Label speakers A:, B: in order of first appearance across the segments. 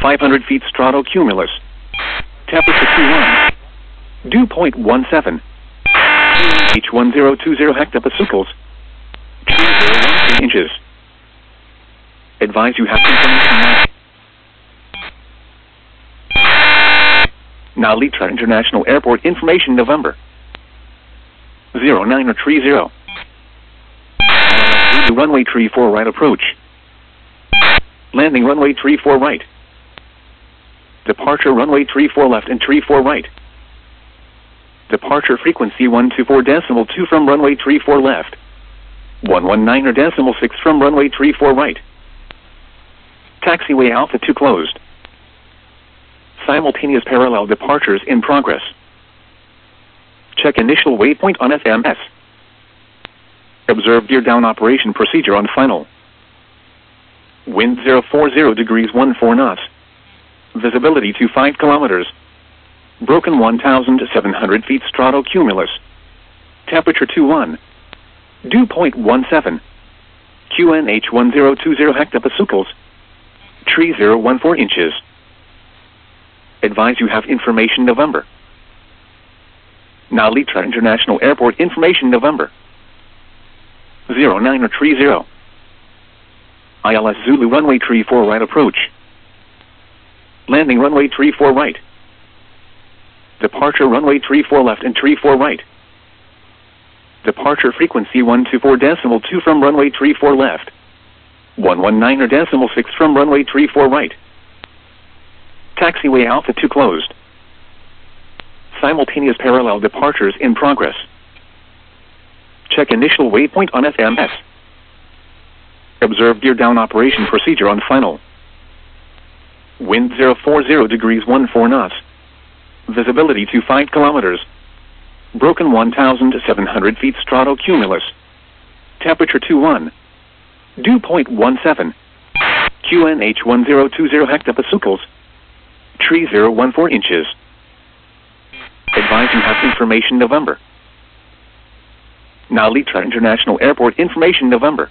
A: 500 feet stratocumulus. Temperature 21. Dew point 17. H1020 hectopascals. 3 inches. Advise you have information now. Now Litra International Airport information November. 0930. Runway 34 right approach. Landing runway 34 right. Departure runway 34 left and 34 right. Departure frequency 124.2 from runway 34 left. 119.6 from runway 34 right. Taxiway Alpha 2 closed. Simultaneous parallel departures in progress. Check initial waypoint on FMS. Observe gear down operation procedure on final. Wind 040 degrees 14 knots. Visibility to 5 kilometers. Broken 1,700 feet stratocumulus. Temperature 21. Dew point 17. QNH 1020 hectopascals. 3014 inches. Advise you have information November. Now Litra International Airport information November. 0930. ILS Zulu runway 34 right approach. Landing runway 34 right. Departure runway 34 left and 34 right. Departure frequency 124.2 from runway 34 left. 119.6 from runway 34 right. Taxiway Alpha 2 closed. Simultaneous parallel departures in progress. Check initial waypoint on FMS. Observe gear down operation procedure on final. Wind 040 degrees 14 knots. Visibility to 5 kilometers. Broken 1,700 feet stratocumulus. Temperature 21. Dew point 17. QNH 1020 hectopascals. 3014 inches. Advise you have information November. Now Litra International Airport information November.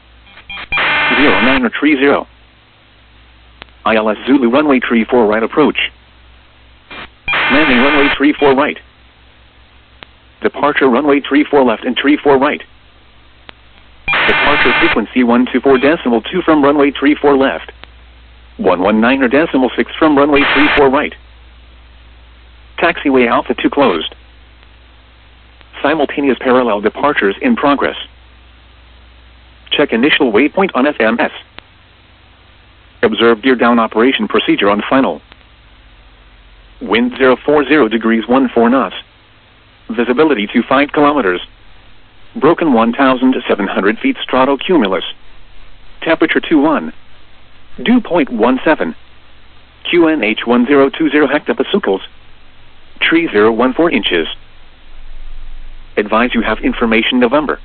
A: 0930. ILS Zulu runway 34 right approach. Landing runway 34 right. Departure runway 34 left and 34 right. Departure frequency 124.2 from runway 34 left. 119.6 from runway 34 right. Taxiway Alpha 2 closed. Simultaneous parallel departures in progress. Check initial waypoint on FMS. Observe gear down operation procedure on final. Wind 040 degrees 14 knots. Visibility to 5 kilometers. Broken 1,700 feet stratocumulus. Temperature 21. Dew point 17. QNH 1020 hectopascals. 3014 inches. Advise you have information November.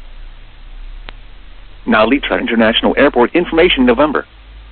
A: Now Litra International Airport information November.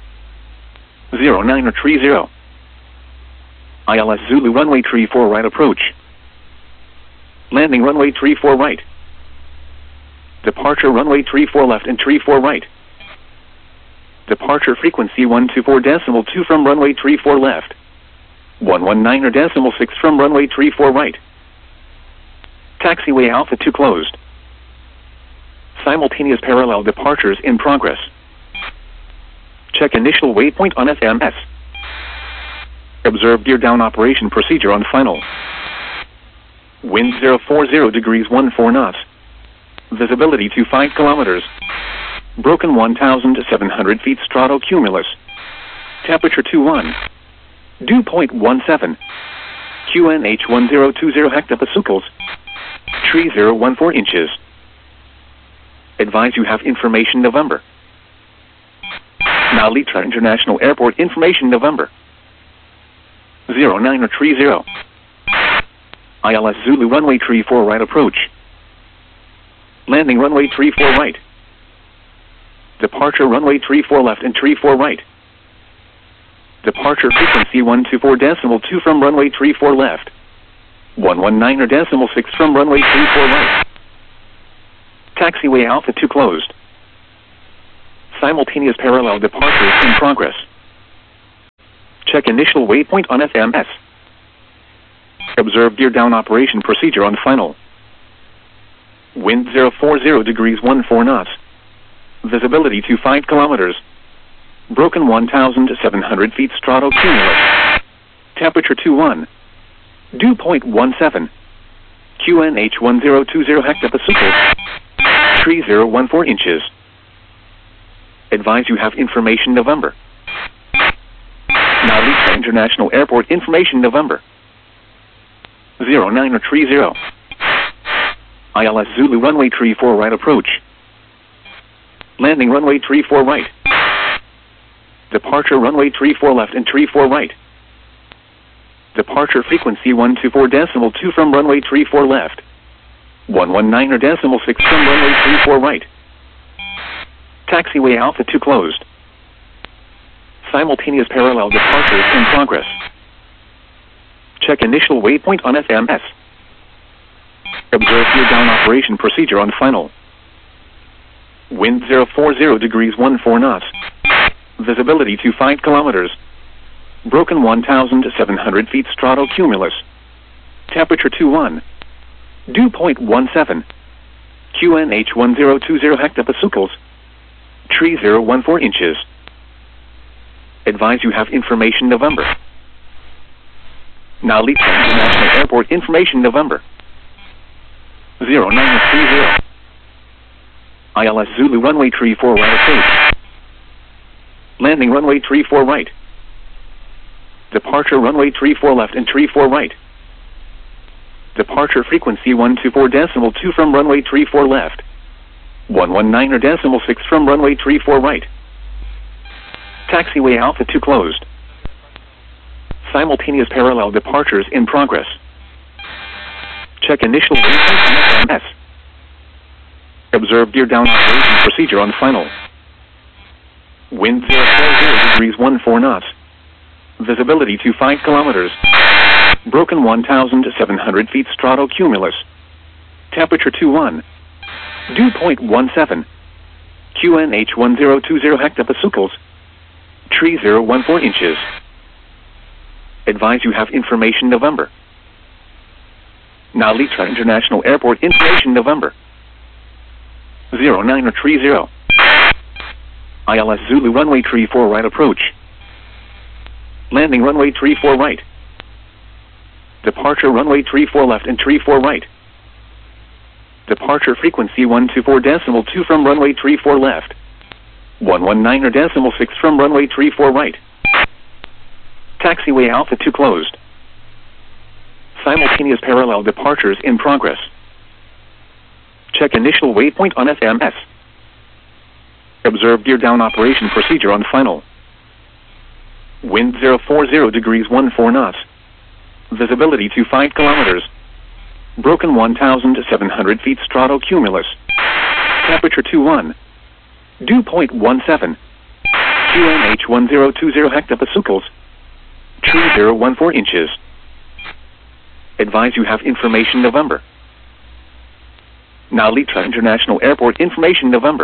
A: 0930. ILS Zulu runway 34 right approach. Landing runway 34 right. Departure runway 34 left and 34 right. Departure frequency 124.2 from runway 34 left. 119.6 from runway 34 right. Taxiway Alpha 2 closed. Simultaneous parallel departures in progress. Check initial waypoint on FMS. Observe gear down operation procedure on final. Wind 040 degrees 14 knots. Visibility to 5 kilometers. Broken 1,700 feet stratocumulus. Temperature 21. Dew point 17. QNH 1020 hectopascals. 3014 inches. Advise you have information November. Now Litra International Airport information November. 0930. ILS Zulu runway 34 right approach. Landing runway 34 right. Departure runway 34 left and 34 right. Departure frequency 124.2 from runway 34 left. 119.6 from runway 34 right. Taxiway Alpha 2 closed. Simultaneous parallel departures in progress. Check initial waypoint on FMS. Observe gear down operation procedure on final. Wind 040 degrees 14 knots. Visibility 25 kilometers. Broken 1,700 feet strato cumulus. Temperature 21. Dew point 17. QNH 1020 hectopascals. Tree 014 inches. Advise you have information November. Now Lisa International Airport information November. 0930. ILS Zulu runway 34 right approach. Landing runway 34 right. Departure runway 34 left and 34 right. Departure frequency 124.2 from runway 34 left. 119.6 from runway 34 right. Taxiway Alpha 2 closed. Simultaneous parallel departures in progress. Check initial waypoint on FMS. Observe gear down operation procedure on final. Wind 040 degrees 14 knots. Visibility 25 kilometers. Broken 1,700 feet strato cumulus. Temperature 21. Dew point 17. QNH 1020 hectopascals. Tree 014 inches. Advise you have information November. Now Lisa International Airport information November. 0930. ILS Zulu runway 34 right approach. Landing runway 34 right. Departure runway 34 left and 34 right. Departure frequency 124.2 from runway 34 left. 119.6 from runway 34 right. Taxiway Alpha 2 closed. Simultaneous parallel departures in progress. Check initial waypoint on FMS. Observe gear down operation procedure on final. Wind 040 degrees 14 knots. Visibility 25 kilometers. Broken 1,700 feet strato cumulus. Temperature 21. Dew point 17. QNH 1020 hectopascals. Tree 014 inches. Advise you have information November. Now Lisa International Airport information November. 0930. ILS Zulu runway 34 right approach. Landing runway 34 right. Departure runway 34 left and 34 right. Departure frequency 124.2 from runway 34 left. 119.6 from runway 34 right. Taxiway Alpha 2 closed. Simultaneous parallel departures in progress. Check initial waypoint on FMS. Observe gear down operation procedure on final. Wind 040 degrees 14 knots. Visibility 25 kilometers. Broken 1,700 feet strato cumulus. Temperature 21. Dew point 17. QNH 1020 hectopascals. Tree 014 inches. Advise you have information November. Now Lisa International Airport information November.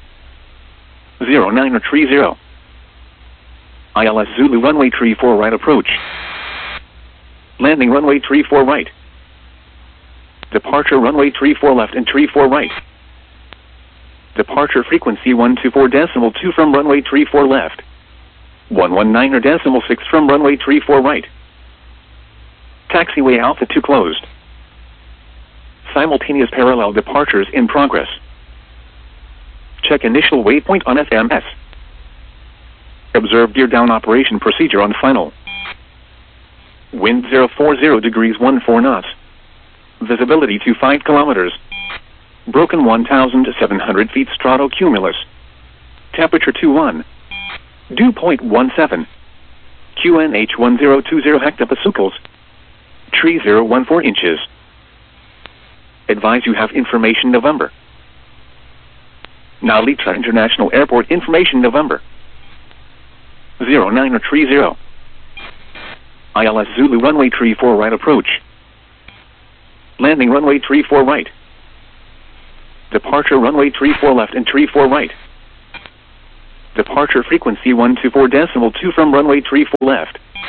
A: 0930. ILS Zulu runway 34 right approach. Landing runway 34 right. Departure runway 34 left and 34 right. Departure frequency 124.2 from runway 34 left. 119.6 from runway 34 right. Taxiway Alpha 2 closed. Simultaneous parallel departures in progress. Check initial waypoint on FMS. Observe gear down operation procedure on final. Wind 040 degrees 14 knots. Visibility 25 kilometers. Broken 1,700 feet strato cumulus. Temperature 21. Dew point 17. QNH 1020 hectopascals. Tree 014 inches. Advise you have information November. Now Lisa International Airport information November. 0930. ILS Zulu runway 34 right approach. Landing runway 34 right. Departure runway 34 left and 34 right. Departure frequency 124.2 from runway 34 left.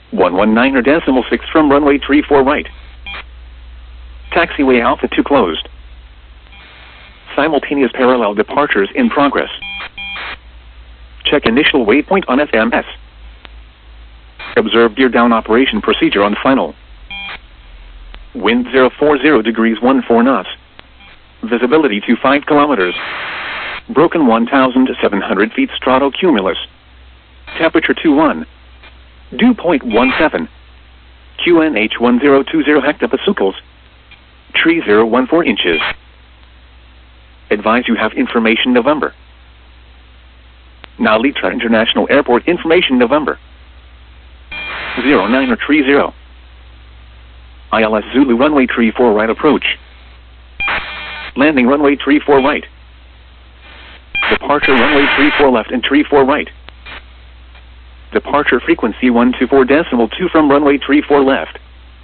A: 119.6 from runway 34 right. Taxiway Alpha 2 closed. Simultaneous parallel departures in progress. Check initial waypoint on FMS. Observe gear down operation procedure on final. Wind 040 degrees 14 knots. Visibility to 5 kilometers. Broken 1,700 feet stratocumulus. Temperature 21. Dew point 17. QNH 1020 hectopascals. Tree 014 inches. Advise you have information November. Now Litra International Airport information November. 0930. ILS Zulu runway 34 right approach. Landing runway 34 right. Departure runway 34 left and 34 right. Departure frequency 124.2 from runway 34 left.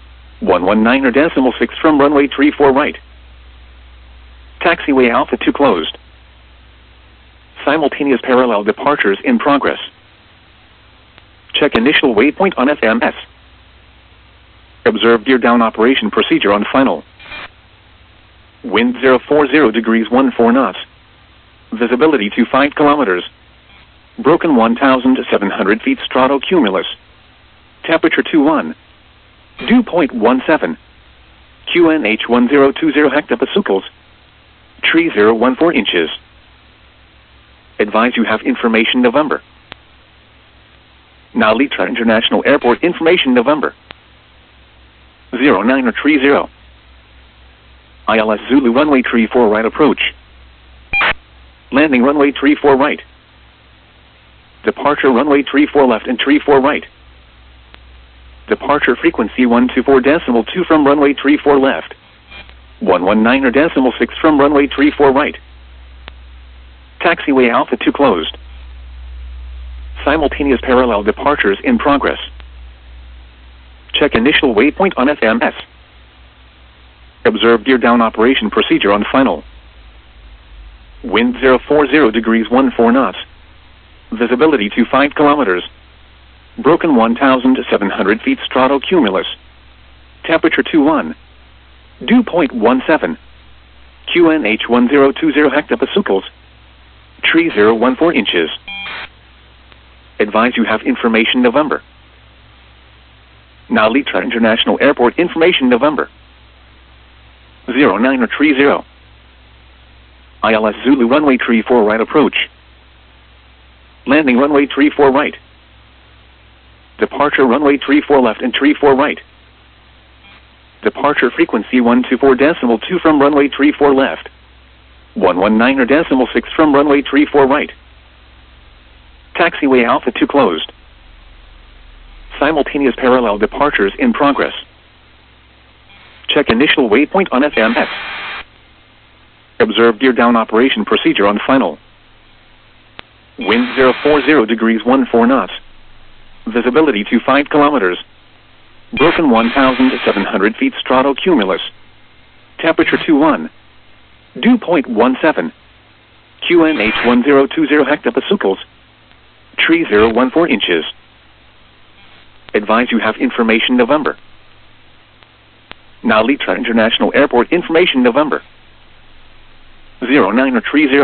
A: 119.6 from runway 34 right. Taxiway Alpha 2 closed. Simultaneous parallel departures in progress. Check initial waypoint on FMS. Observe gear down operation procedure on final. Wind 040 degrees 14 knots. Visibility to 5 kilometers. Broken 1,700 feet stratocumulus. Temperature 21. Dew point 17. QNH 1020 hectopascals. Tree 014 inches. Advise you have information November. Now Litra International Airport information November. 0930. ILS Zulu runway 34 right approach. Landing runway 34 right. Departure runway 34 left and 34 right. Departure frequency 124.2 from runway 34 left. 119.6 from runway 34 right. Taxiway Alpha 2 closed. Simultaneous parallel departures in progress. Check initial waypoint on FMS. Observe gear down operation procedure on final. Wind 040 degrees 14 knots. Visibility to 5 kilometers. Broken 1,700 feet stratocumulus. Temperature 21. Dew point 17. QNH 1020 hectopascals. Tree 014 inches. Advise you have information November. Now Litra International Airport information November. 0930. ILS Zulu runway 34 right approach. Landing runway 34 right. Departure runway 34 left and 34 right. Departure frequency 124.2 from runway 34 left. 119.6 from runway 34 right. Taxiway Alpha 2 closed. Simultaneous parallel departures in progress. Check initial waypoint on FMS. Observe gear down operation procedure on final. Wind 040 degrees 14 knots. Visibility to 5 kilometers. Broken 1,700 feet stratocumulus. Temperature 21. Dew point 17. QNH 1020 hectopascals. Tree 014 inches. Advise you have information November. Now Litra International Airport information November. 0930. ILS Zulu runway 34 right approach. Landing runway 34 left. Departure runway 34 left and 34 right. Departure frequency 124.2 from runway 34 left. 119.6 from runway 34 right. Taxiway Alpha 2 closed. Simultaneous parallel departures in progress. Check initial waypoint on FMS. Observe gear down operation procedure on final. Wind 040 degrees 14 knots. Visibility to 5 kilometers. Broken 1,700 feet stratocumulus. Temperature 21. Dew point 17. QNH 1020 hectopascals. Tree 014 inches. Advise you have information November. Now Litra International Airport information November. 0930. ILS Zulu runway 34 right approach.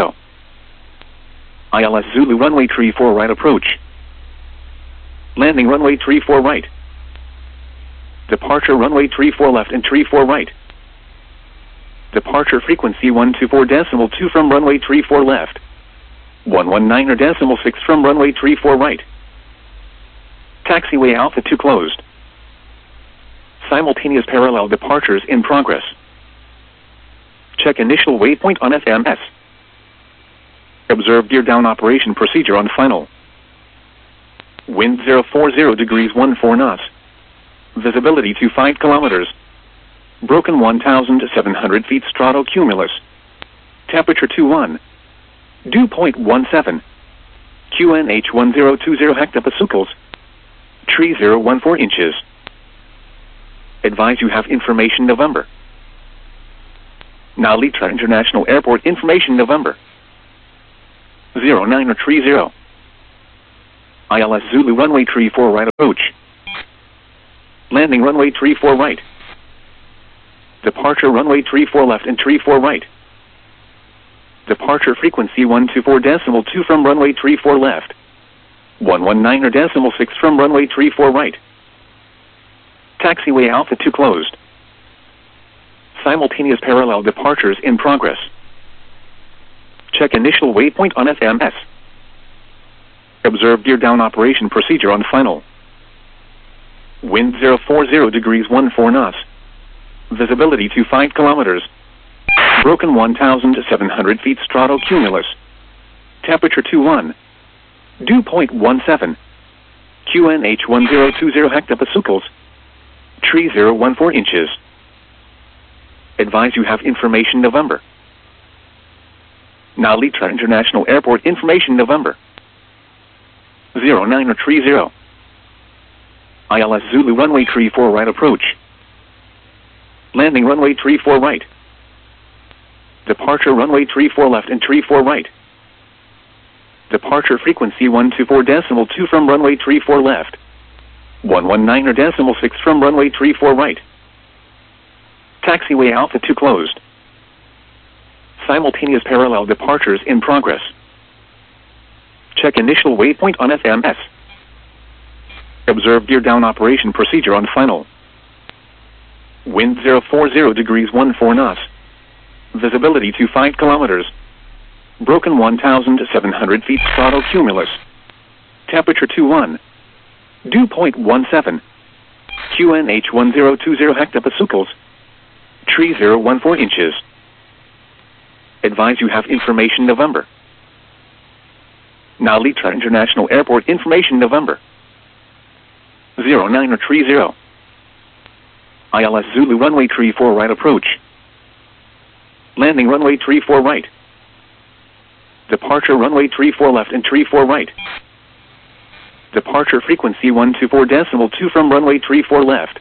A: Landing runway 34 right. Departure runway 34 left and 34 right. Departure frequency 124.2 from runway 34 left. 119.6 from runway 34 right. Taxiway Alpha 2 closed. Simultaneous parallel departures in progress. Check initial waypoint on FMS. Observe gear down operation procedure on final. Wind 040 degrees 14 knots. Visibility to 5 kilometers. Broken 1,700 feet stratocumulus. Temperature 21. Dew point 17. QNH 1020 hectopascals. Tree 014 inches. Advise you have information November. Now Litra International Airport information November. 0930. ILS Zulu runway 34 right approach. Landing runway 34 right. Departure runway 34 left and 34 right. Departure frequency 124.2 from runway 34 left. 119.6 from runway 34 right. Taxiway Alpha 2 closed. Simultaneous parallel departures in progress. Check initial waypoint on FMS. Observe gear down operation procedure on final. Wind 040 degrees 14 knots. Visibility 25 kilometers. Broken 1,700 feet strato cumulus. Temperature 21. Dew point 17. QNH 1020 hectopascals. Tree 014 inches. Advise you have information November. Now Litra International Airport information November. 0930. ILS Zulu runway 34 right approach. Landing runway 34 right. Departure runway 34 left and 34 right. Departure frequency 124.2 from runway 34 left. 119.6 from runway 34 right. Taxiway Alpha 2 closed. Simultaneous parallel departures in progress. Check initial waypoint on FMS. Observe gear down operation procedure on final. Wind 040 degrees 14 knots. Visibility 25 kilometers. Broken 1,700 feet strato cumulus. Temperature 21. Dew point 17. QNH 1020 hectopascals. Tree 014 inches. Advise you have information November. Now Litra International Airport information November. 0930. ILS Zulu runway 34 right approach. Landing runway 34 right. Departure runway 34 left and 34 right. Departure frequency 124.2 from runway 34 left.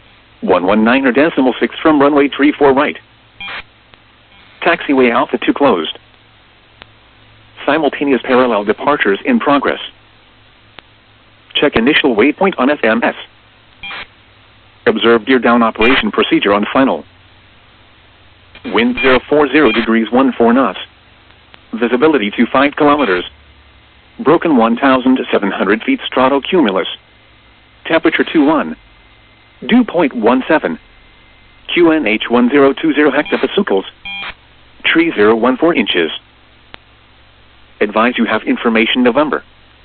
A: 119.6 from runway 34 right. Taxiway Alpha 2 closed. Simultaneous parallel departures in progress. Check initial waypoint on FMS. Observe gear down operation procedure on final. Wind 040 degrees 14 knots. Visibility 25 kilometers. Broken 1,700 feet strato cumulus. Temperature 21. Dew point 17. QNH 1020 hectopascals. Tree 014 inches. Advise you have information November.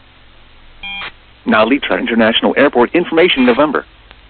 A: Now Litra International Airport information November.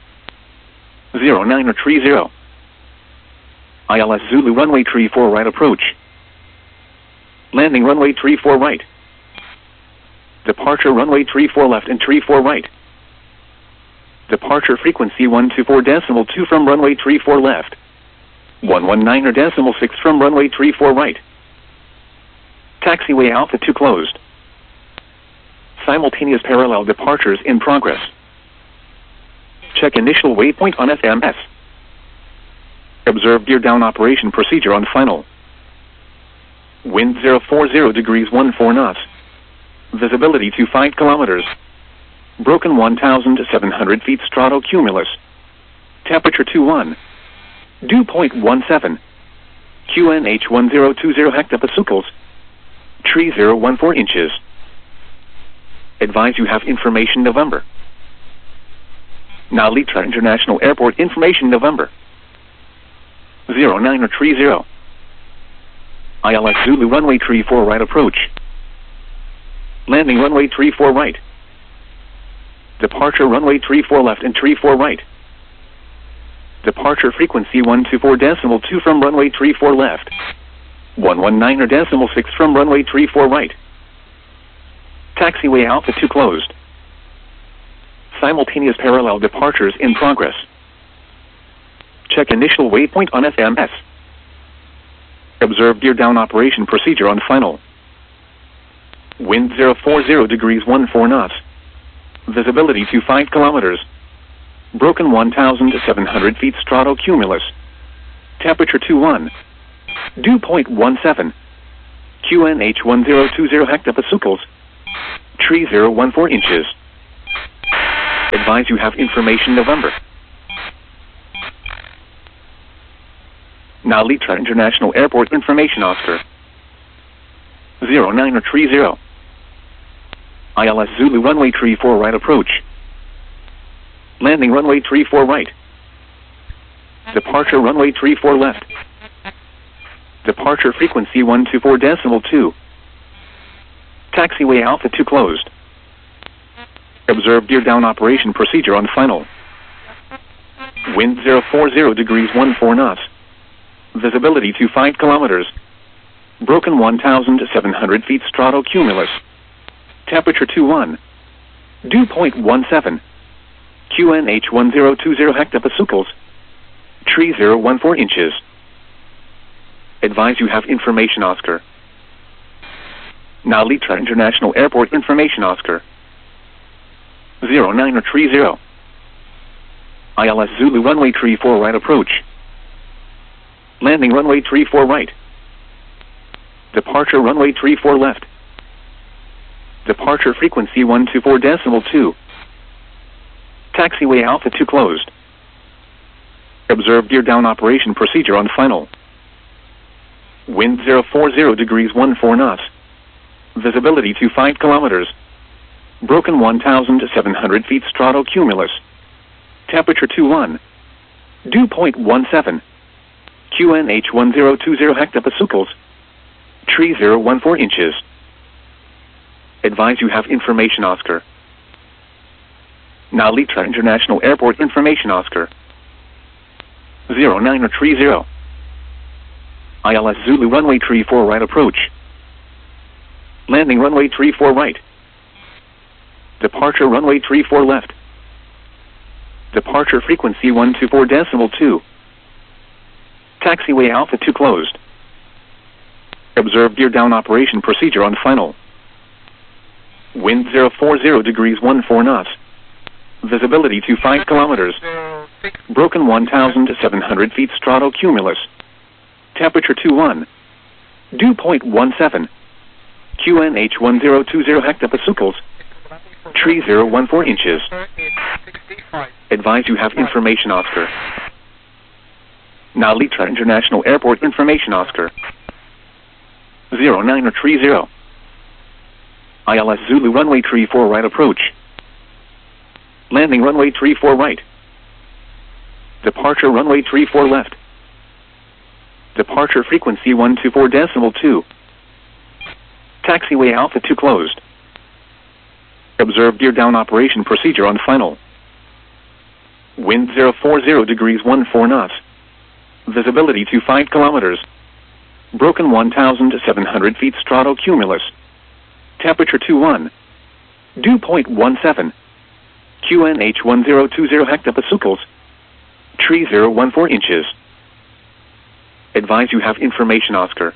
A: 0930. ILS Zulu runway 34 right approach. Landing runway 34 right. Departure runway 34 left and 34 right. Departure frequency 124.2 from runway 34 left. 119.6 from runway 34 right. Taxiway Alpha 2 closed. Simultaneous parallel departures in progress. Check initial waypoint on FMS. Observe gear down operation procedure on final. Wind 040 degrees 14 knots. Visibility 25 kilometers. Broken 1,700 feet strato cumulus. Temperature 21. Dew point 17. QNH 1020 hectopascals. Tree 014 inches. Advise you have information November. Now Litra International Airport information November. 0930. ILS Zulu runway 34 right approach. Landing runway 34 right. Departure runway 34 left and 34 right. Departure frequency 124.2 from runway 34 left. 119.6 from runway 34 right. Taxiway Alpha 2 closed. Simultaneous parallel departures in progress. Check initial waypoint on FMS. Observe gear down operation procedure on final. Wind 040 degrees 14 knots. Visibility 25 kilometers. Broken 1,700 feet strato cumulus. Temperature 21. Dew point 17. QNH 1020 hectopascals. Tree 014 inches. Advise you have information November. Now Litra International Airport Information Oscar 0930. ILS Zulu runway 34 right approach. Landing runway 34 right. Departure runway 34 left. Departure frequency 124.2. Taxiway Alpha 2 closed. Observe gear down operation procedure on final. Wind 040 degrees 14 knots. Visibility to 5 kilometers. Broken 1,700 feet stratocumulus. Temperature 21. Dew point 17. QNH 1020 hectopascals. Tree 014 inches. Advise you have information Oscar. Now Litra International Airport Information Oscar 0930. ILS Zulu runway 34 right approach. Landing runway 34 right. Departure runway 34 left. Departure frequency 124.2. Taxiway Alpha 2 closed. Observe gear down operation procedure on final. Wind 040 degrees 14 knots. Visibility to 5 kilometers. Broken 1,700 feet stratocumulus. Temperature 21. Dew point 17. QNH 1020 hectopascals. Tree 014 inches. Advise you have information Oscar. Now Litra International Airport Information Oscar 0930. ILS Zulu runway 34 right approach. Landing runway 34 right. Departure runway 34 left. Departure frequency 124.2. Taxiway Alpha 2 closed. Observe gear down operation procedure on final. Wind 040 degrees 14 knots. Visibility to 5 kilometers. Broken 1,700 feet stratocumulus. Temperature 21. Dew point 17. QNH 1020 hectopascals. Tree 014 inches. Advise you have information Oscar. Now Litra International Airport Information Oscar 0930. ILS Zulu runway 34 right approach. Landing runway 34 right. Departure runway 34 left. Departure frequency 124.2. Taxiway Alpha 2 closed. Observe gear down operation procedure on final. Wind 040 degrees 14 knots. Visibility to 5 kilometers. Broken 1,700 feet stratocumulus. Temperature 21. Dew point 17. QNH 1020 hectopascals. Tree 014 inches. Advise you have information Oscar.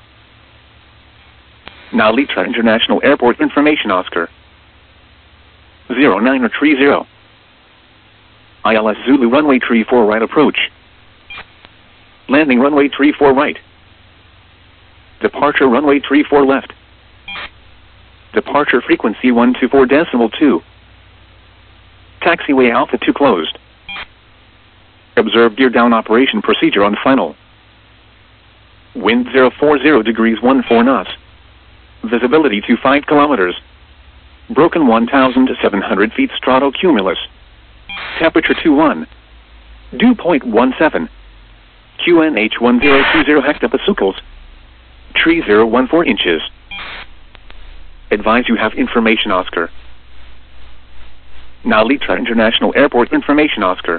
A: Now Litra International Airport Information Oscar 0930. ILS Zulu runway 34 right approach. Landing runway 34 right. Departure runway 34 left. Departure frequency 124.2. Taxiway Alpha 2 closed. Observe gear down operation procedure on final. Wind 040 degrees 14 knots. Visibility to 5 kilometers. Broken 1,700 feet stratocumulus. Temperature 21. Dew point 17. QNH 1020 hectopascals. Tree 014 inches. Advise you have information Oscar. Now Litra International Airport Information Oscar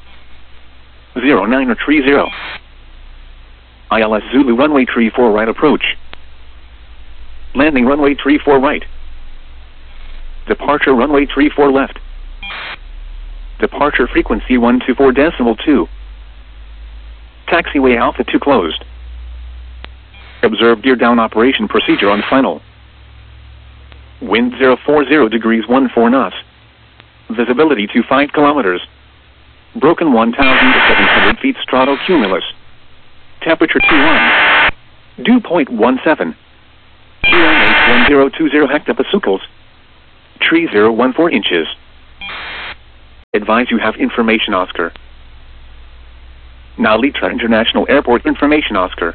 A: 0930. ILS Zulu runway 34 right approach. Landing runway 34 right. Departure runway 34 left. Departure frequency 124.2. Taxiway Alpha 2 closed. Observe gear down operation procedure on final. Wind 040 degrees 14 knots. Visibility to 5 kilometers. Broken 1,700 feet stratocumulus. Temperature 21. Dew point 17. QNH 1020 hectopascals. Tree 014 inches. Advise you have information Oscar. Now Litra International Airport information, Oscar.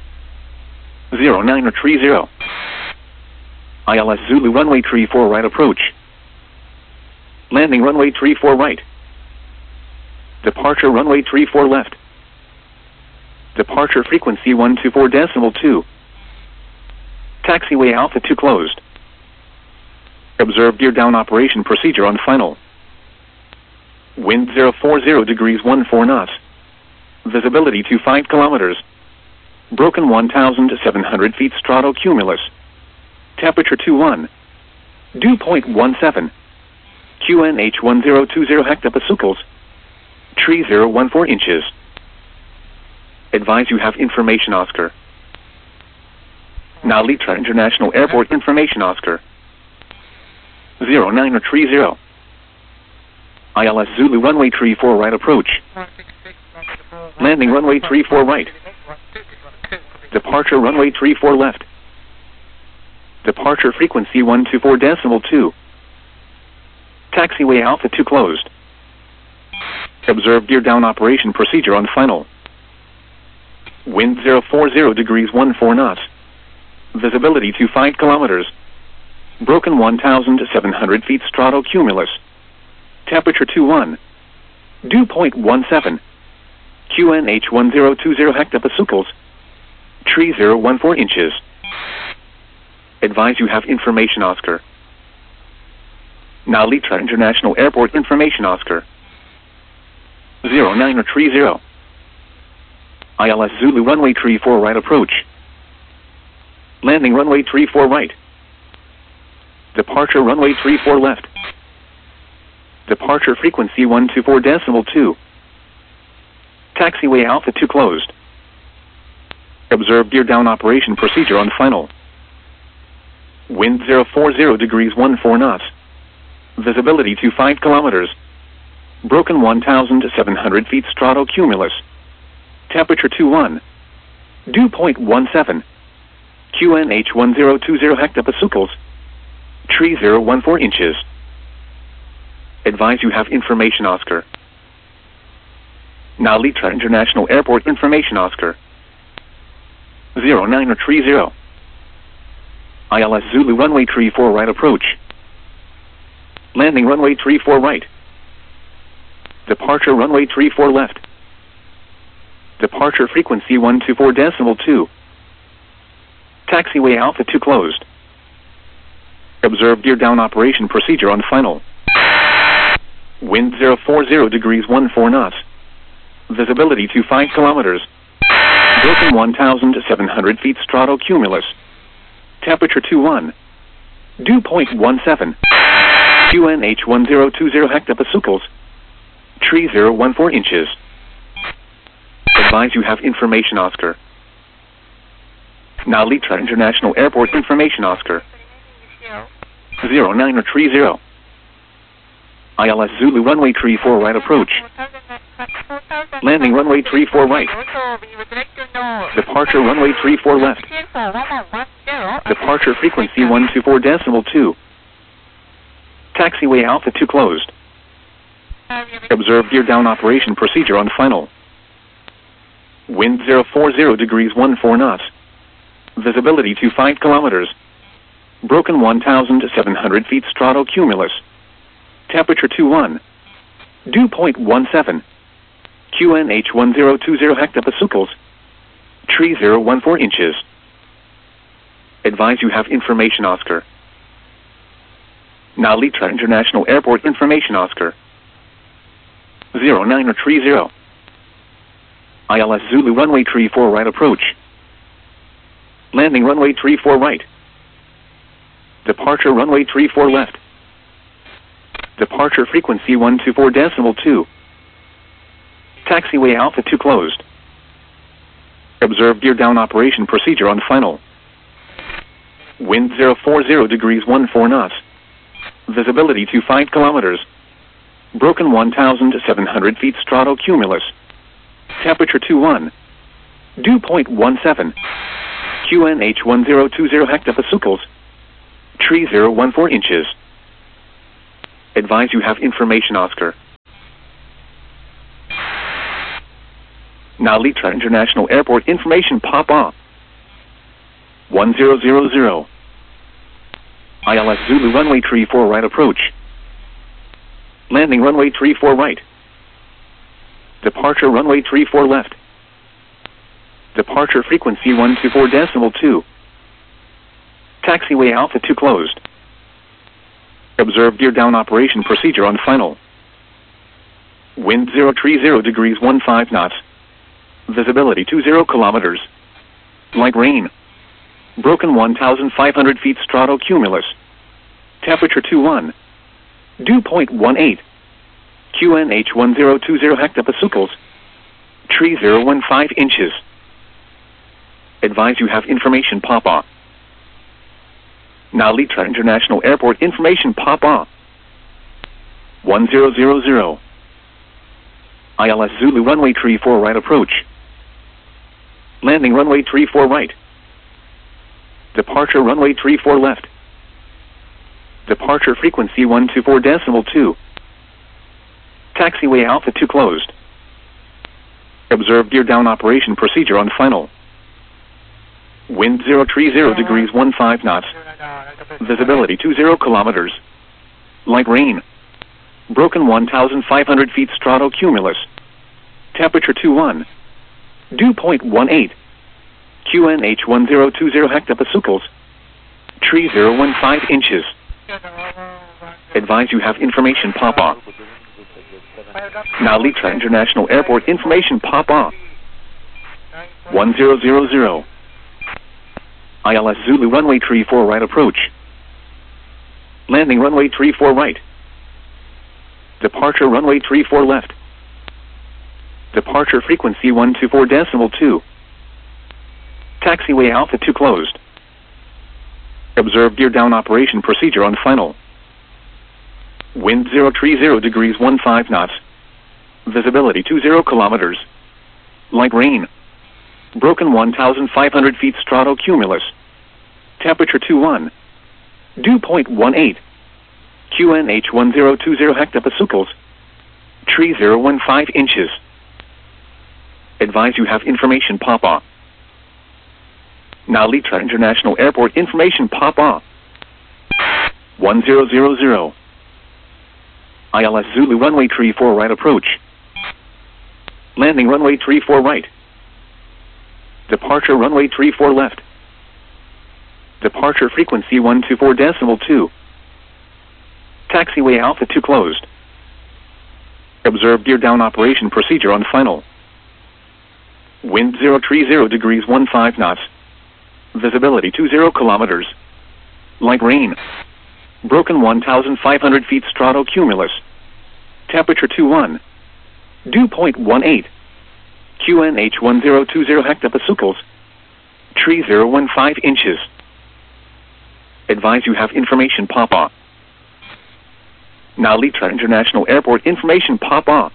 A: 0930. ILS Zulu runway 34 right approach. Landing runway 34 right. Departure runway 34 left. Departure frequency 124.2. Taxiway Alpha 2 closed. Observe gear down operation procedure on final. Wind 040 degrees 14 knots. Visibility 25 kilometers. Broken 1,700 feet stratocumulus. Temperature 21. Dew point 17. QNH 1020 hectopascals. Tree 014 inches. Advise you have information, Oscar. Now Litra International Airport information, Oscar. 0930. ILS Zulu runway 34 right approach. Landing runway 34 right. Departure runway 34 left. Departure frequency 124.2. Taxiway Alpha 2 closed. Observe gear down operation procedure on final. Wind 040 degrees 14 knots. Visibility 25 kilometers. Broken 1,700 feet stratocumulus. Temperature 21. Dew point 17. QNH 1020 hectopascals. Tree 014 inches. Advise you have information, Oscar. Now Litra International Airport information, Oscar. 0930. ILS Zulu runway 34 right approach. Landing runway 34 right. Departure runway 34 left. Departure frequency 124.2. Taxiway Alpha 2 closed. Observe gear down operation procedure on final. Wind 040 degrees 14 knots. Visibility 25 kilometers. Broken 1,700 feet stratocumulus. Temperature 21. Dew point 17. QNH 1020 hectopascals. Tree 014 inches. Advise you have information, Oscar. Now Litra International Airport information, Oscar. 0930. ILS Zulu runway 34 right approach. Landing runway 34 right. Departure runway 34 left. Departure frequency 124.2. Taxiway Alpha 2 closed. Observe gear down operation procedure on final. Wind 040 degrees 14 knots. Visibility 25 kilometers. Broken 1,700 feet stratocumulus. Temperature 21. Dew point 17. QNH 1020 hectopascals. Tree 014 inches. Advise you have information, Oscar. Now Litra International Airport information, Oscar. 0930. ILS Zulu runway 34 right approach. Landing runway 34 right. Departure runway 34 left. Departure frequency 124.2. Taxiway Alpha 2 closed. Observe gear down operation procedure on final. Wind 040 degrees 14 knots. Visibility 25 kilometers. Broken 1,700 feet stratocumulus. Temperature 21. Dew point 17. QNH 1020 hectopascals. Tree 014 inches. Advise you have information, Oscar. Now Litra International Airport information, Oscar. 0930. ILS Zulu runway 34 right approach. Landing runway 34 right. Departure runway 34 left. Departure frequency 124.2. Taxiway Alpha 2 closed. Observe gear down operation procedure on final. Wind 040 degrees 14 knots. Visibility 25 kilometers. Broken 1,700 feet stratocumulus. Temperature 21. Dew point 17. QNH 1020 hectopascals. Tree 014 inches. Advise you have information, Oscar. Now Litra International Airport information pop-up. 1000. ILS Zulu runway 34 right approach. Landing runway 34 right. Departure runway 34 left. Departure frequency 124.2. Taxiway Alpha 2 closed. Observe gear down operation procedure on final. Wind 030 degrees 15 knots. Visibility 20 kilometers. Light rain. Broken 1,500 feet stratocumulus. Temperature 21. Dew point 18. QNH 1020 hectopascals. Tree 015 inches. Advise you have information pop-up. Now Litra International Airport information pop-up. 1000. ILS Zulu runway 34 right approach. Landing runway 34 right. Departure runway 34 left. Departure frequency 124.2. Taxiway Alpha 2 closed. Observe gear down operation procedure on final. Wind 030 degrees 15 knots. Visibility 20 kilometers. Light rain. Broken 1,500 feet stratocumulus. Temperature 21. Dew point 18. QNH 1020 hectopascals. Tree 015 inches. Advise you have information pop-up. Now Litra International Airport information pop-up. 1000. ILS Zulu runway 34 right approach. Landing runway 34 right. Departure runway 34 left. Departure frequency 124.2. Taxiway Alpha 2 closed. Observe gear down operation procedure on final. Wind 030 degrees 15 knots. Visibility 20 kilometers. Light rain. Broken 1,500 feet stratocumulus. Temperature 21. Dew point 18. QNH 1020 hectopascals. Tree 015 inches. Advise you have information pop-up. Now Litra International Airport information pop-up. 1000. ILS Zulu runway 34 right approach. Landing runway 34 right. Departure runway 34 left. Departure frequency 124.2. Taxiway Alpha 2 closed. Observe gear down operation procedure on final. Wind 030 degrees 15 knots. Visibility 20 kilometers. Light rain. Broken 1,500 feet stratocumulus. Temperature 21. Dew point 18. QNH 1020 hectopascals. Tree 015 inches. Advise you have information pop-up. Now Litra International Airport information pop-up.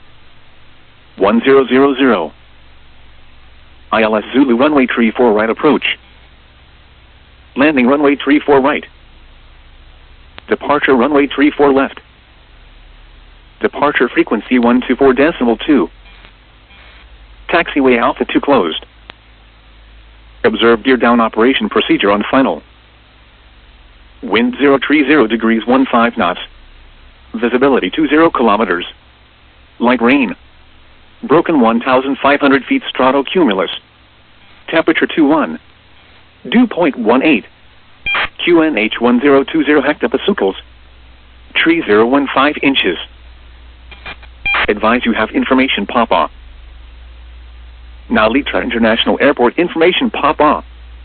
A: 1000. ILS Zulu runway 34 right approach. Landing runway 34 right. Departure runway 34 left. Departure frequency 124.2. Taxiway Alpha 2 closed. Observe gear down operation procedure on final. Wind 030 degrees 15 knots. Visibility 20 kilometers. Light rain. Broken 1,500 feet stratocumulus. Temperature 21. Dew point 18. QNH 1020 hectopascals. Tree 015 inches. Advise you have information pop-up. Now Litra International Airport information pop-up.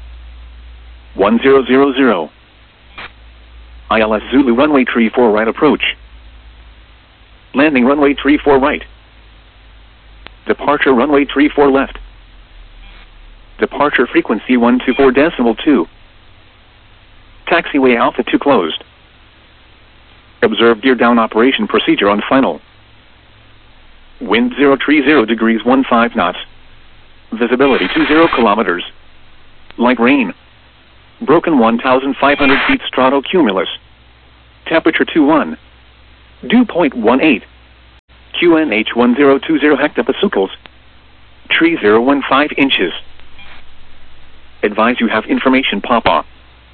A: 1000. ILS Zulu runway 34 right approach. Landing runway 34 right. Departure runway 34 left. Departure frequency 124.2. Taxiway Alpha 2 closed. Observe gear down operation procedure on final. Wind 030 degrees 15 knots. Visibility 20 kilometers. Light rain. Broken 1,500 feet stratocumulus. Temperature 21. Dew point 18. QNH 1020 hectopascals. Tree 015 inches. Advise you have information pop-up.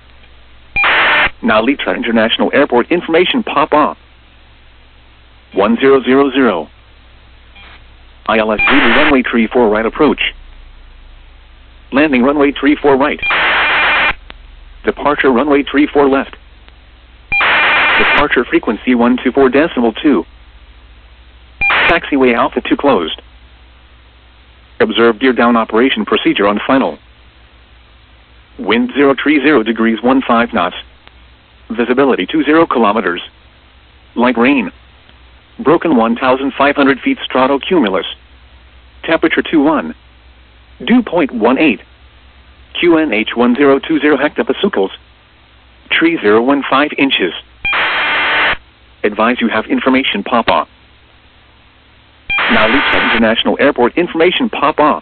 A: Now Litra International Airport information pop-up. 1000. ILS Zulu runway 34 right approach. Landing runway 34 right. Departure runway 34 left. Departure frequency 124.2. Taxiway Alpha 2 closed. Observe gear down operation procedure on final. Wind 030 degrees 15 knots. Visibility 20 kilometers. Light rain. Broken 1,500 feet stratocumulus. Temperature 21. Dew point 18. QNH 1020 hectopascals. Tree 015 inches. Advise you have information pop-up. Now Litra International Airport information pop-up.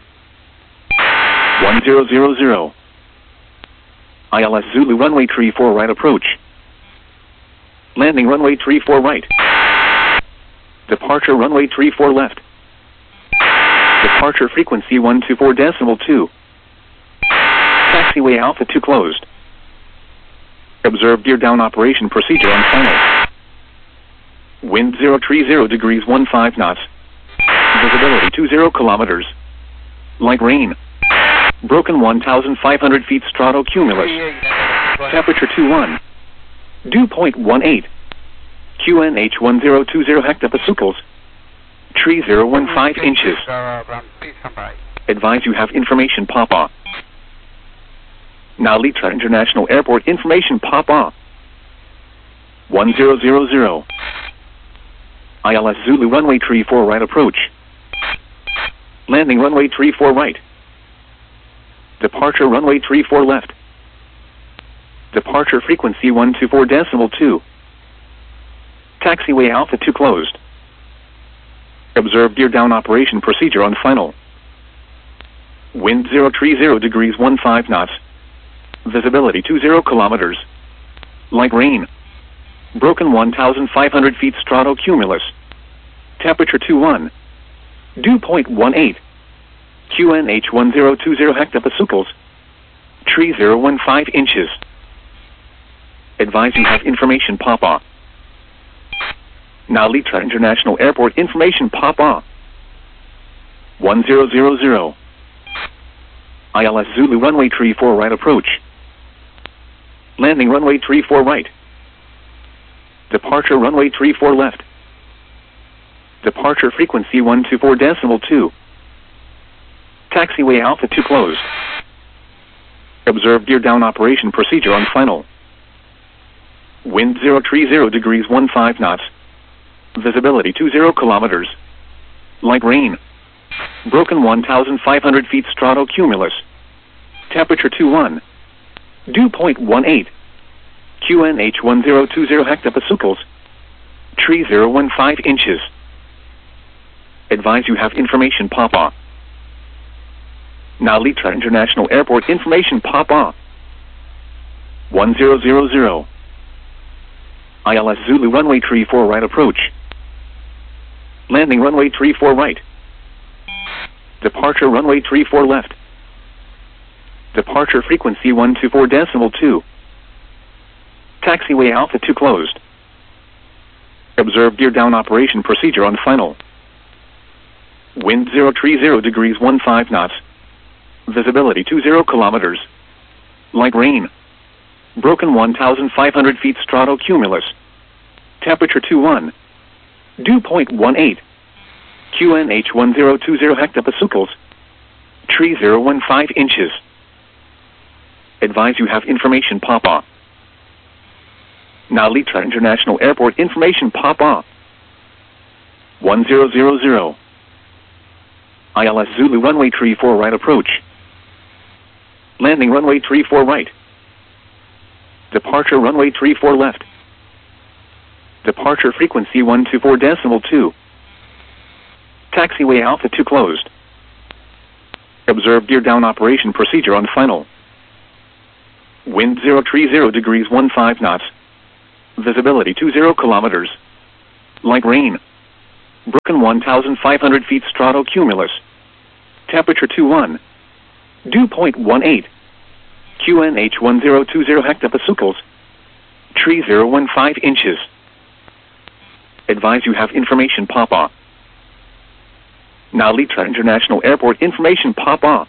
A: 1000. ILS Zulu runway 34 right approach. Landing runway 34 right. Departure runway 34 left. Departure frequency 124.2. Taxiway Alpha 2 closed. Observe gear down operation procedure on final. Wind 030 degrees 15 knots. Visibility 20 kilometers. Light rain. Broken 1,500 feet stratocumulus. Temperature 21. Dew point 18. QNH 1020 hectopascals. Tree 015 inches. Advise you have information pop-up. Now Litra International Airport information pop-up. 1000. ILS Zulu runway 34 right approach. Landing runway 34 right. Departure runway 34 left. Departure frequency 124.2. Taxiway Alpha 2 closed. Observe gear down operation procedure on final. Wind 030 degrees 15 knots. Visibility 20 kilometers. Light rain. Broken 1,500 feet stratocumulus. Temperature 21. Dew point 18. QNH 1020 hectopascals. Tree 015 inches. Advise you have information pop-up. Now Litra International Airport information pop-up. 1000. ILS Zulu runway 34 right approach. Landing runway 34 right. Departure runway 34 left. Departure frequency 124.2. Taxiway Alpha 2 closed. Observe gear down operation procedure on final. Wind 030 degrees 15 knots. Visibility 20 kilometers. Light rain. Broken 1,500 feet stratocumulus. Temperature 21. Dew point 18. QNH 1020 hectopascals. Tree 015 inches. Advise you have information pop-up. Now Litra International Airport information pop-up. 1000. ILS Zulu runway 34 right approach. Landing runway 34 right. Departure runway 34 left. Departure frequency 124.2. Taxiway Alpha 2 closed. Observe gear down operation procedure on final. Wind 030 degrees 15 knots. Visibility 20 kilometers. Light rain. Broken 1,500 feet stratocumulus. Temperature 21. Dew point 18. QNH 1020 hectopascals. Tree 015 inches. Advise you have information pop-up. Now Litra International Airport information pop-up. 1000. ILS Zulu runway 34 right approach. Landing runway 34 right. Departure runway 34 left. Departure frequency 124.2. Taxiway Alpha 2 closed. Observe gear down operation procedure on final. Wind 030 degrees 15 knots. Visibility 20 kilometers. Light rain. Broken 1,500 feet stratocumulus. Temperature 21. Dew point 18. QNH 1020 hectopascals. Tree 015 inches. Advise you have information Papa. Now Litra International Airport information Papa.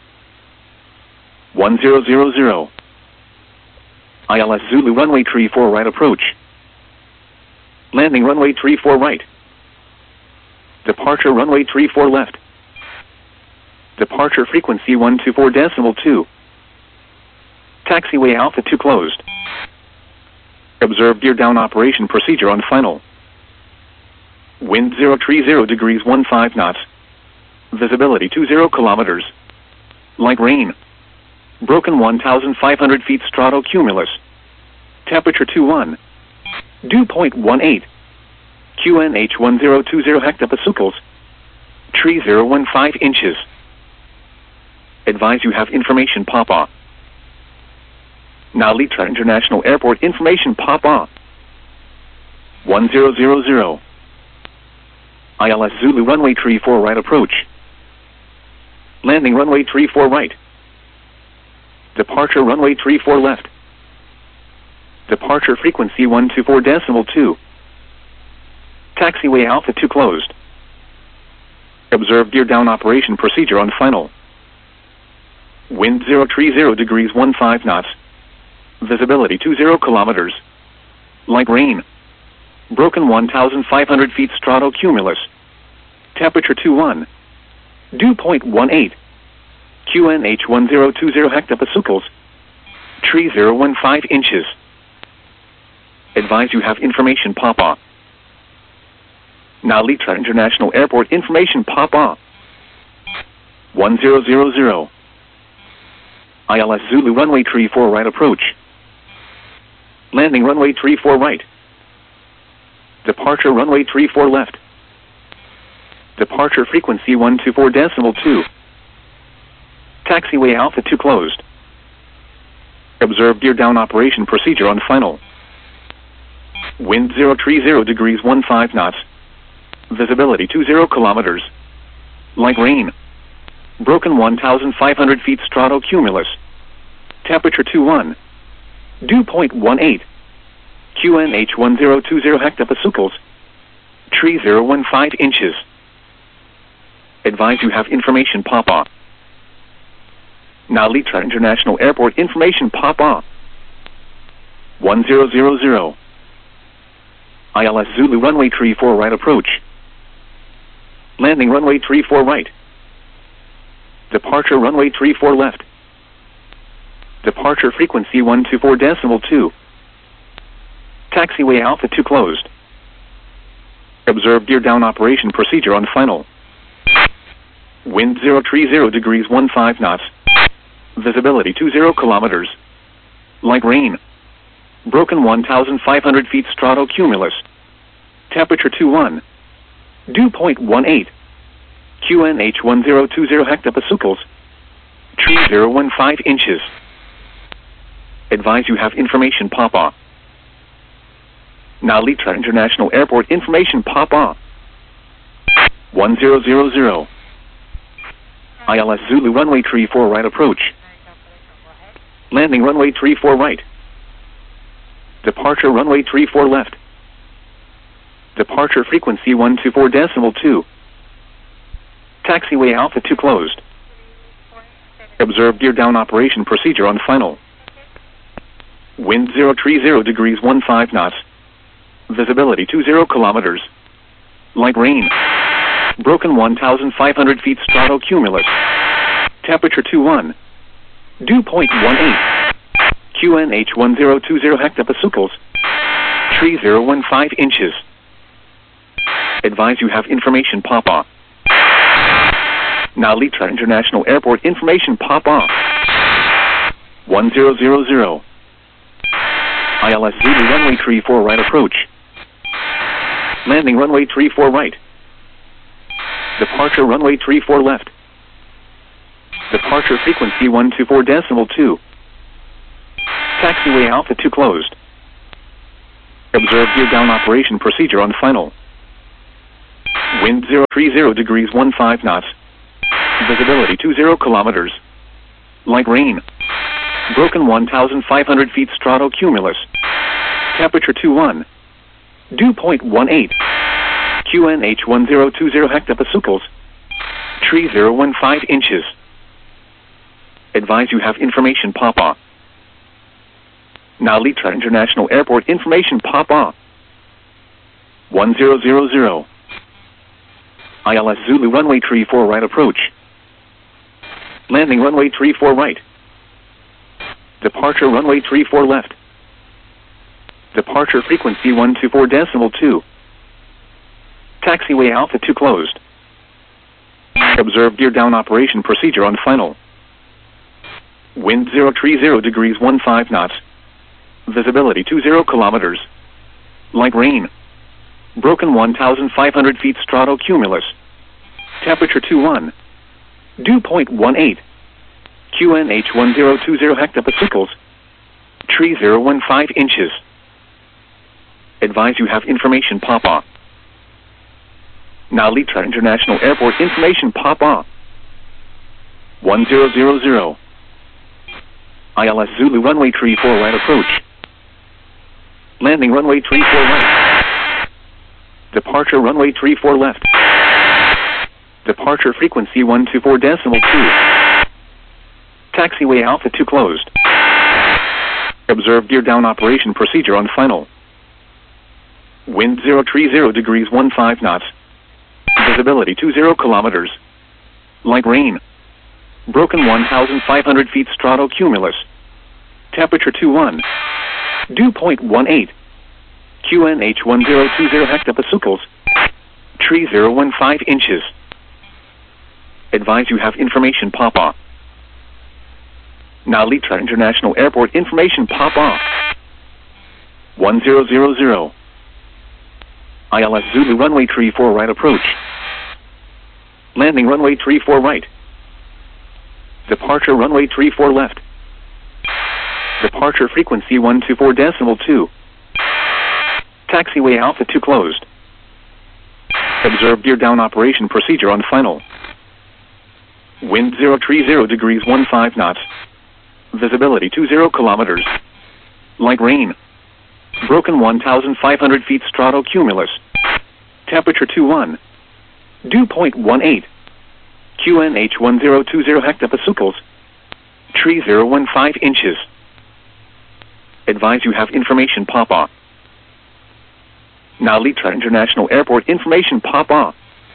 A: 1000. ILS Zulu runway 34 right approach. Landing runway 34 right. Departure runway 34 left. Departure frequency 124.2. Taxiway Alpha 2 closed. Observe gear down operation procedure on final. Wind 030 degrees 15 knots. Visibility 20 kilometers. Light rain. Broken 1,500 feet stratocumulus. Temperature 21. Dew point 18. QNH 1020 hectopascals. Tree 015 inches. Advise you have information Papa. Now Litra International Airport information Papa. 1000. ILS Zulu runway 34 right approach. Landing runway 34 right. Departure runway 34 left. Departure frequency 124.2. Taxiway Alpha 2 closed. Observe gear down operation procedure on final. Wind 030 degrees 15 knots. Visibility 20 kilometers. Light rain. Broken 1,500 feet stratocumulus. Temperature 21. Dew point 18. QNH 1020 hectopascals. Tree 015 inches. Advise you have information Papa. Now Litra International Airport information Papa. 1000. ILS Zulu runway 34 right approach. Landing runway 34 right. Departure runway 34 left. Departure frequency 124.2. Taxiway Alpha 2 closed. Observe gear down operation procedure on final. Wind 030 degrees 15 knots. Visibility 20 kilometers. Light rain. Broken 1,500 feet stratocumulus. Temperature 21. Dew point 18. QNH 1020 hectopascals. Tree 015 inches. Advise you have information Papa. Now Litra International Airport information Papa. 1000. ILS Zulu runway 34 right approach. Landing runway 34 right. Departure runway 34 left. Departure frequency 124.2. Taxiway Alpha 2 closed. Observe gear down operation procedure on final. Wind 030 degrees 15 knots. Visibility 20 kilometers. Light rain. Broken 1,500 feet stratocumulus. Temperature 21. Dew point 18. QNH 1020 hectopascals. Tree 015 inches. Advise you have information Papa. Now Litra International Airport information Papa. 1000. ILS Zulu runway 34 right approach. Landing runway 34 right. Departure runway 34 left. Departure frequency 124.2. Taxiway Alpha 2 closed. Observe gear down operation procedure on final. Wind 030 degrees 15 knots. Visibility 20 kilometers. Light rain. Broken 1,500 feet stratocumulus. Temperature 21. Dew point 18. QNH 1020 hectopascals. Tree 015 inches. Advise you have information Papa. Now Litra International Airport information Papa. 1000. ILS Zulu runway 34 right approach. Landing runway 34 right. Departure runway 34 left. Departure frequency 124.2. Taxiway Alpha 2 closed. Observe gear down operation procedure on final. Wind 030 degrees 15 knots. Visibility 20 kilometers. Light rain. Broken 1,500 feet stratocumulus. Temperature 21. Dew point 18. QNH 1020 hectopascals. Tree 015 inches. Advise you have information Papa. Now Litra International Airport information Papa. 1000. ILS Zulu runway 34 right approach. Landing runway 34 right. Departure runway 34 left. Departure frequency 124.2. Taxiway Alpha 2 closed. Observe gear down operation procedure on final. Wind 030 degrees 15 knots. Visibility 20 kilometers. Light rain. Broken 1,500 feet stratocumulus. Temperature 21. Dew point 18. QNH 1020 hectopascals. Tree 015 inches. Advise you have information Papa. Now Litra International Airport information Papa. 1000. ILS Zulu runway 34 right approach. Landing runway 34 right. Departure runway 34 left. Departure frequency 124.2. Taxiway Alpha 2 closed. Observe gear down operation procedure on final. Wind 030 degrees 15 knots. Visibility 20 kilometers. Light rain. Broken 1,500 feet stratocumulus. Temperature 21. Dew point 18. QNH 1020 hectopascals. Tree 015 inches. Advise you have information Papa. Now Litra International Airport information Papa. 1000. ILS Zulu runway 34 right approach. Landing runway 34 right. Departure runway 34 left. Departure frequency 124.2. Taxiway Alpha 2 closed. Observe gear down operation procedure on final. Wind 030 degrees 15 knots. Visibility 20 kilometers. Light rain. Broken 1,500 feet stratocumulus. Temperature 21. Dew point 18. QNH 1020 hectopascals. Tree 015 inches. Advise you have information Papa. Now Litra International Airport information Papa.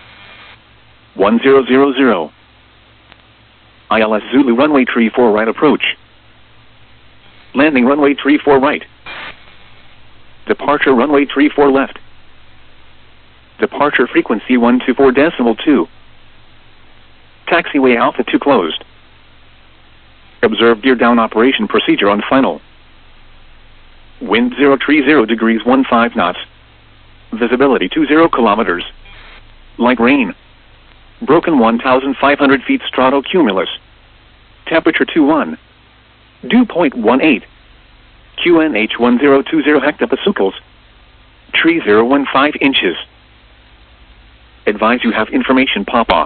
A: 1000. ILS Zulu runway 34 right approach. Landing runway 34 right. Departure runway 34 left. Departure frequency 124.2. Taxiway Alpha 2 closed. Observe gear down operation procedure on final. Wind 030 degrees 15 knots. Visibility 20 kilometers. Light rain. Broken 1,500 feet stratocumulus. Temperature 21. Dew point 18. QNH 1020 hectopascals. Tree 015 inches. Advise you have information Papa.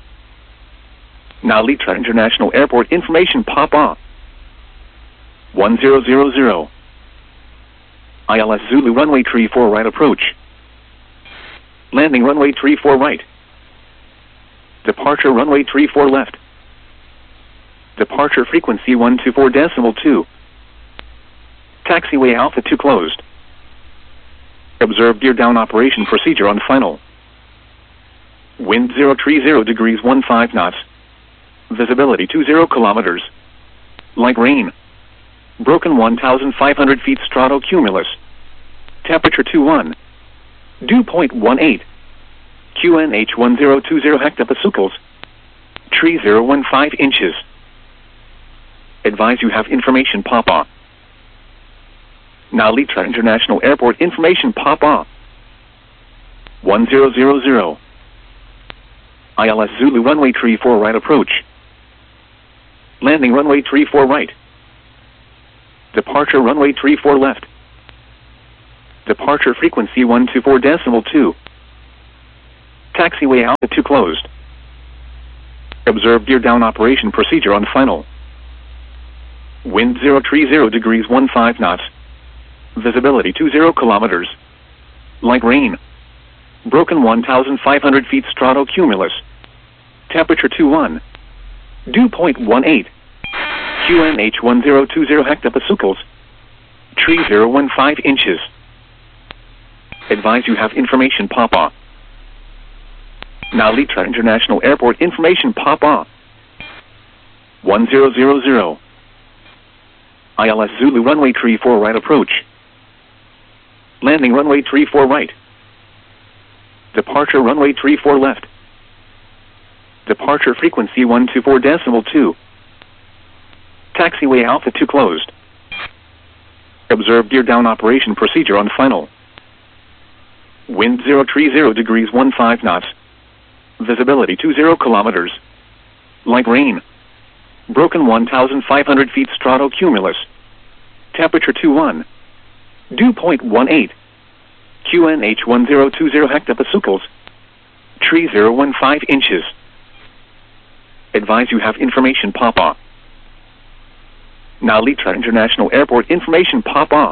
A: Now Litra International Airport information Papa. 1000. ILS Zulu runway 34 right approach. Landing runway 34 right. Departure runway 34 left. Departure frequency 124.2. Taxiway Alpha 2 closed. Observe gear down operation procedure on final. Wind 030 degrees 15 knots. Visibility 20 kilometers. Light rain. Broken 1,500 feet stratocumulus. Temperature 21. Dew point 18. QNH 1020 hectopascals. Tree 015 inches. Advise you have information Papa. Now Litra International Airport information Papa. 1000. ILS Zulu runway 34 right approach. Landing runway 34 right. Departure runway 34 left. Departure frequency 124.2. Taxiway Alpha 2 closed. Observe gear down operation procedure on final. Wind 030 degrees 15 knots. Visibility 20 kilometers. Light rain. Broken 1,500 feet stratocumulus. Temperature 21. Dew point 18. QNH 1020 hectopascals. Tree 015 inches. Advise you have information Papa. Now Litra International Airport information Papa. 1000. ILS Zulu runway 34 right approach. Landing runway 34 right. Departure runway 34 left. Departure frequency 124.2. Taxiway Alpha 2 closed. Observe gear down operation procedure on final. Wind 030 degrees 15 knots. Visibility 20 kilometers. Light rain. Broken 1,500 feet stratocumulus. Temperature 21. Dew point 18. QNH 1020 hectopascals. Tree 015 inches. Advise you have information Papa. Now Litra International Airport information Papa.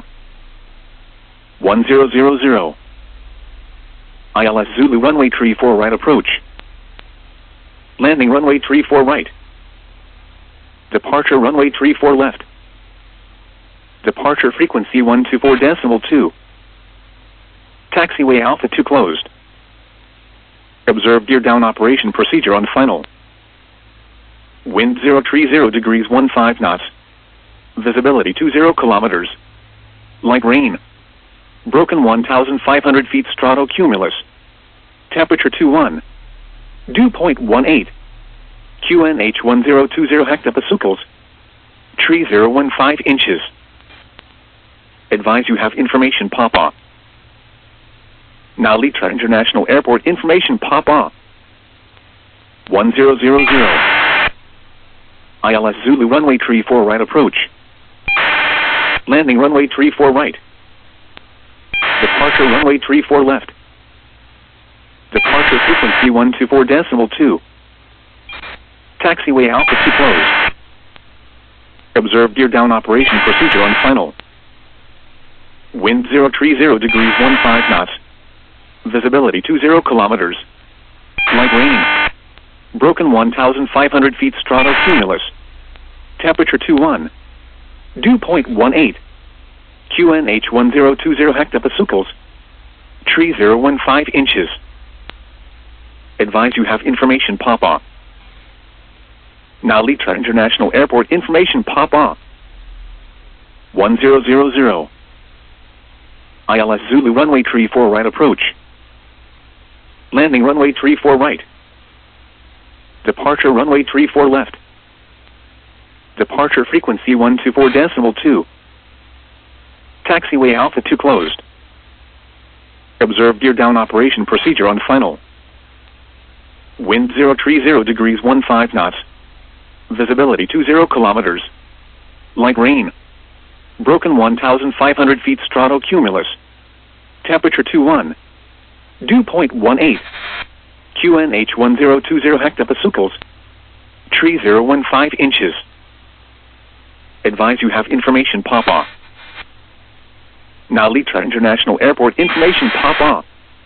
A: 1000. ILS Zulu runway 34 right approach. Landing runway 34 right. Departure runway 34 left. Departure frequency 124.2. Taxiway Alpha 2 closed. Observe gear down operation procedure on final. Wind 030 degrees 15 knots. Visibility 20 kilometers. Light rain. Broken 1,500 feet stratocumulus. Temperature 21. Dew point 18. QNH 1020 hectopascals. Tree 015 inches. Advise you have information Papa. Now Litra International Airport information Papa. 1000. ILS Zulu runway 34 right approach. Landing runway 34 right. Departure runway 34 left. Departure frequency 124.2. Taxiway Alpha 2 closed. Observe gear down operation procedure on final. Wind 030 degrees 15 knots. Visibility 20 kilometers. Light rain. Broken 1,500 feet stratocumulus. Temperature 21. Dew point 18. QNH 1020 hectopascals. Tree 015 inches. Advise you have information Papa. Now Litra International Airport information Papa. 1000. ILS Zulu runway 34 right approach. Landing runway 34 right. Departure runway 34 left. Departure frequency 124.2. Taxiway Alpha 2 closed. Observe gear down operation procedure on final. Wind 030 degrees 15 knots. Visibility 20 kilometers. Light rain. Broken 1,500 feet stratocumulus. Temperature 21. Dew point 18. QNH 1020 hectopascals. Tree 015 inches. Advise you have information Papa. Now Litra International Airport information Papa.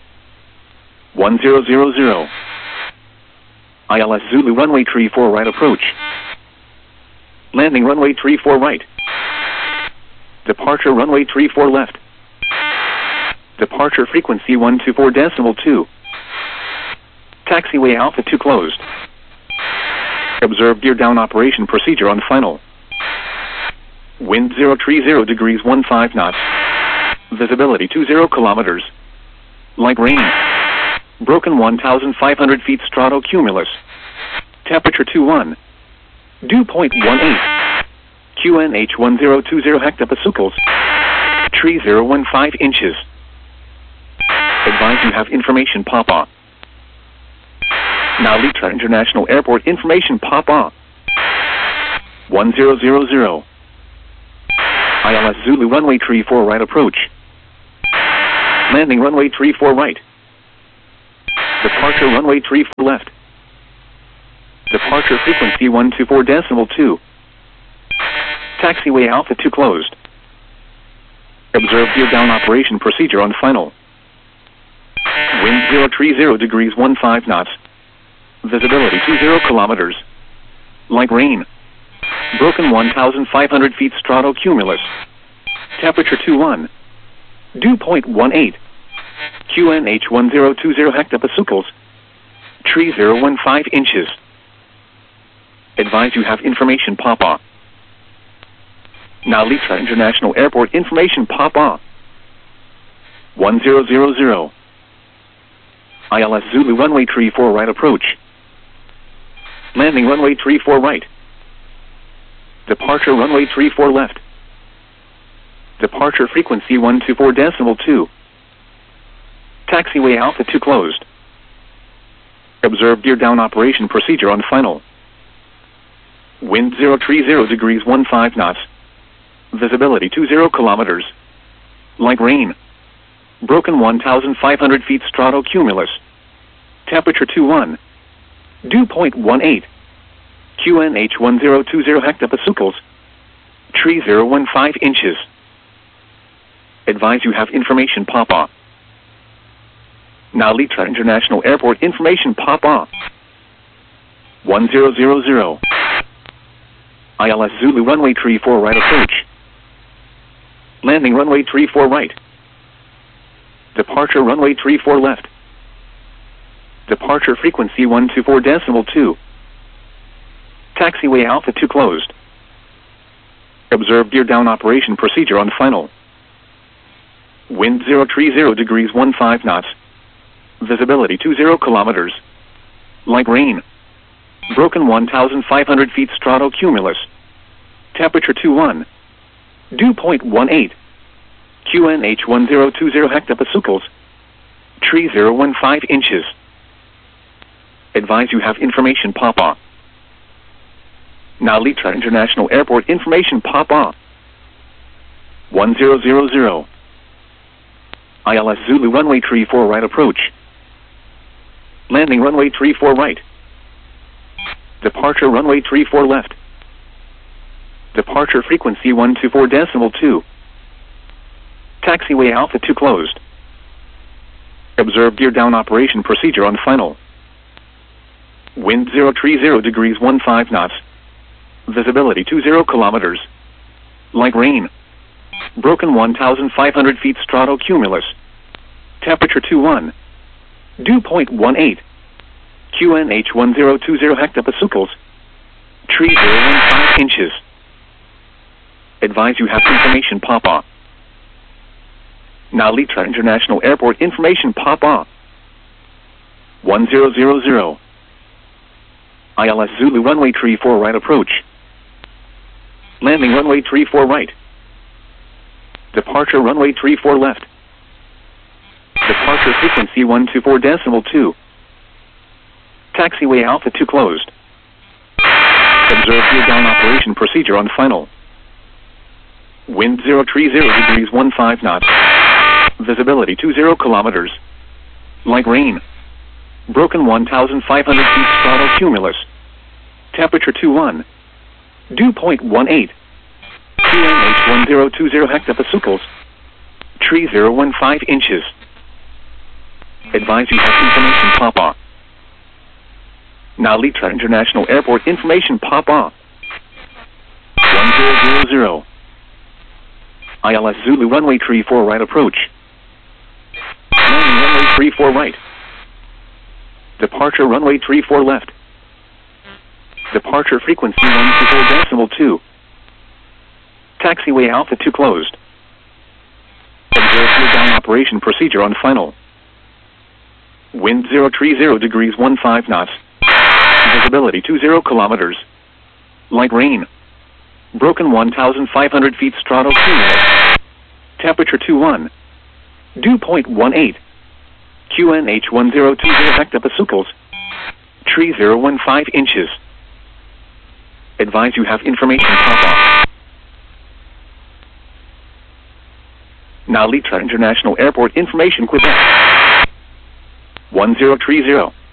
A: 1000. ILS Zulu runway 34 right approach. Landing runway 34 right. Departure runway 34 left. Departure frequency 124.2. Taxiway Alpha 2 closed. Observe gear down operation procedure on final. Wind 030 degrees 15 knots. Visibility 20 kilometers. Light rain. Broken 1,500 feet stratocumulus. Temperature 21. Dew point 18. QNH 1020 hectopascals. Tree 015 inches. Advise you have information Papa. Now Litra International Airport information Papa. 1000. ILS Zulu runway 34 right approach. Landing runway 34 right. Departure runway 34 left. Departure frequency 124.2. Taxiway Alpha 2 closed. Observe gear down operation procedure on final. Wind 030 degrees 15 knots. Visibility 20 kilometers. Light rain. Broken 1,500 feet stratocumulus. Temperature 21. Dew point 18. QNH 1020 hectopascals. Tree 015 inches. Advise you have information pop-off. Now Litra International Airport information pop-off. 1000. ILS Zulu runway 34 right approach. Landing runway 34 right. Departure runway 34 left. Departure frequency 124.2. Taxiway Alpha 2 closed. Observe gear down operation procedure on final. Wind 030 degrees 15 knots. Visibility 20 kilometers. Light rain. Broken 1,500 feet stratocumulus. Temperature 21. Dew point 18. QNH 1020 hectopascals. Tree 015 inches. Advise you have information pop-off. Now Litra International Airport information pop-off. 1000. ILS Zulu runway 34 right approach. Landing runway 34 right. Departure runway 34 left. Departure frequency 124.2. Taxiway Alpha 2 closed. Observe gear down operation procedure on final. Wind 030 degrees 15 knots. Visibility 20 kilometers. Light rain. Broken 1,500 feet stratocumulus. Temperature 21. Dew point 18. QNH 1020 hectopascals. Tree 015 inches. Advise you have information pop-off. Now Litra International Airport information pop-off. 1000. ILS Zulu runway 34 right approach. Landing runway 34 right. Departure runway 34 left. Departure frequency 124.2. Taxiway Alpha 2 closed. Observe gear down operation procedure on final. Wind 030 degrees 15 knots. Visibility 20 kilometers. Light rain. Broken 1,500 feet stratocumulus. Temperature 21. Dew point 18. QNH 1020 hectopascals. Tree 015 inches. Advise you have information pop-off. Now Litra International Airport information pop-off. 1000. ILS Zulu runway 34 right approach. Landing runway 34 right. Departure runway 34 left. Departure frequency 124.2. Taxiway Alpha 2 closed. Observe gear down operation procedure on final. Wind 030 degrees 15 knots. Visibility 20 kilometers. Light rain. Broken 1,500 feet stratocumulus. Temperature 21. Dew point 18. QNH 1020 hectopascals. Tree 015 inches. Advise you have information pop-off. Now Litra International Airport information pop-off. 1000. ILS Zulu runway 34 right approach. Landing runway 34 right. Departure runway 34 left. Departure frequency 124.2. Taxiway Alpha 2 closed. Observe gear down operation procedure on final. Wind 030 degrees 15 knots. Visibility 20 kilometers. Light rain. Broken 1,500 feet stratocumulus. Temperature 21. Dew point 18. QNH 1020 hectopascals. Tree 015 inches. Advise you have information pop-off. Now Litra International Airport information Quebec. 1030.